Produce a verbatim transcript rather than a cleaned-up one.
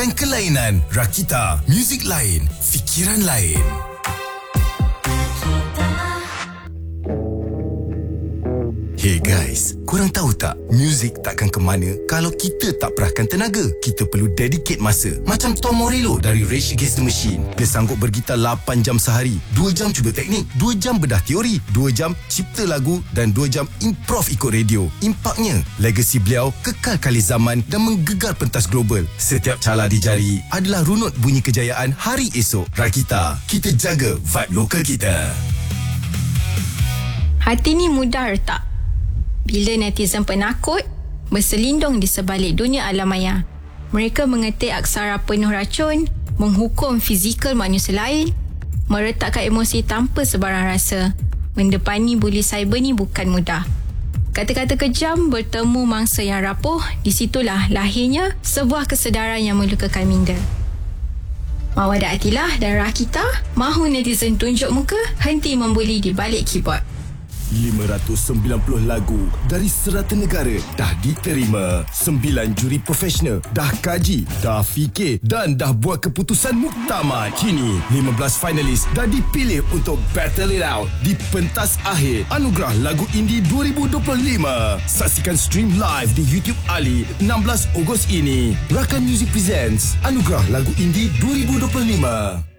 Konten kelainan. Rakita. Muzik lain. Fikiran lain. Hey guys, korang tahu tak, muzik takkan ke mana kalau kita tak perahkan tenaga. Kita perlu dedicate masa. Macam Tom Morello dari Rage Against the Machine. Dia sanggup bergitar lapan jam sehari, dua jam cuba teknik, dua jam bedah teori, dua jam cipta lagu dan dua jam improv ikut radio. Impaknya, legasi beliau kekal kali zaman dan menggegar pentas global. Setiap cala di jari adalah runut bunyi kejayaan hari esok. Rakita, kita jaga vibe lokal kita. Hati ni mudah retak bila netizen penakut berselindung di sebalik dunia alam maya. Mereka mengetik aksara penuh racun, menghukum fizikal manusia lain, meretakkan emosi tanpa sebarang rasa. Mendepani buli cyber ni bukan mudah. Kata-kata kejam bertemu mangsa yang rapuh, di situlah lahirnya sebuah kesedaran yang melukakan minda. Mawadah Atilah dan Rakita mahu netizen tunjuk muka, henti membuli di balik keyboard. lima ratus sembilan puluh lagu dari serata negara dah diterima. Sembilan juri profesional dah kaji, dah fikir dan dah buat keputusan muktamad. Kini, lima belas finalis dah dipilih untuk battle it out di pentas akhir Anugerah Lagu Indie dua ribu dua puluh lima. Saksikan stream live di YouTube Ali enam belas Ogos ini. Rakan Music presents Anugerah Lagu Indie dua ribu dua puluh lima.